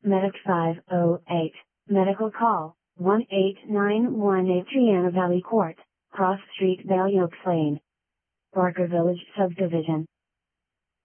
Medic 508. Medical call, 18918 Triana Valley Court, Cross Street, Bellyoaks Lane. Barker Village Subdivision.